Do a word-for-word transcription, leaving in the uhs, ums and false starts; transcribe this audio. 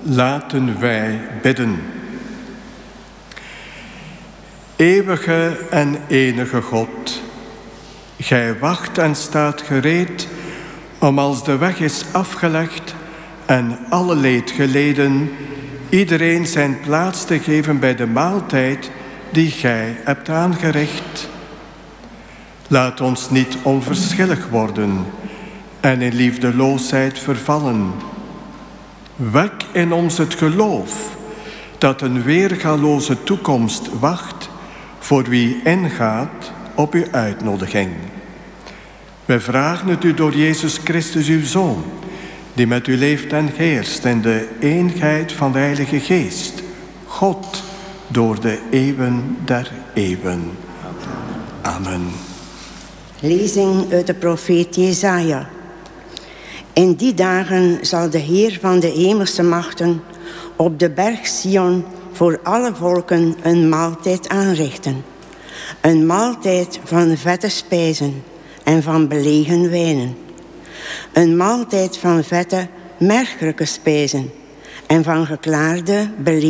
Laten wij bidden. Eeuwige en enige God, gij wacht en staat gereed om als de weg is afgelegd en alle leed geleden, iedereen zijn plaats te geven bij de maaltijd die gij hebt aangericht. Laat ons niet onverschillig worden en in liefdeloosheid vervallen. Wek in ons het geloof dat een weergaloze toekomst wacht voor wie ingaat op uw uitnodiging. Wij vragen het u door Jezus Christus, uw Zoon, die met u leeft en heerst in de eenheid van de Heilige Geest, God, door de eeuwen der eeuwen. Amen. Lezing uit de profeet Jesaja. In die dagen zal de Heer van de hemelse machten op de berg Sion voor alle volken een maaltijd aanrichten. Een maaltijd van vette spijzen en van belegen wijnen. Een maaltijd van vette, merkelijke spijzen en van geklaarde, belegen